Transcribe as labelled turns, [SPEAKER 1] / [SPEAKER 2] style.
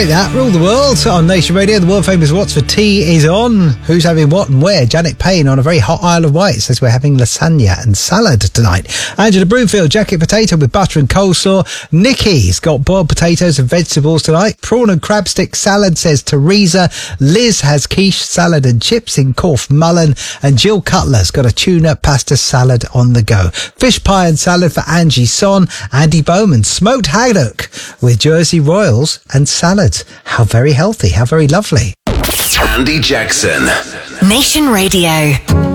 [SPEAKER 1] Take that, rule the world on Nation Radio. The world famous What's for Tea is on. Who's having what and where? Janet Payne on a very hot Isle of Wight says we're having lasagna and salad tonight. Angela Broomfield, jacket potato with butter and coleslaw. Nikki's got boiled potatoes and vegetables tonight. Prawn and crab stick salad, says Teresa. Liz has quiche, salad and chips in Corfe Mullen. And Jill Cutler's got a tuna pasta salad on the go. Fish pie and salad for Angie Son. Andy Bowman, smoked haddock with Jersey Royals and salad. How very healthy, how very lovely.
[SPEAKER 2] Andy Jackson.
[SPEAKER 3] Nation Radio.